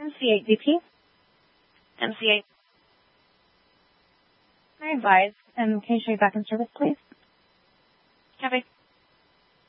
MC8 VP. MC8. I advise, and can you show you back in service, please? Copy.